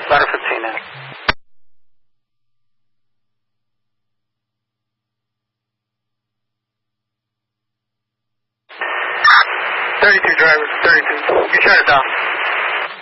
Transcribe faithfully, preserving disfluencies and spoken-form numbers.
Ladder fifteen in. thirty-two drivers, thirty-two. You shut it down.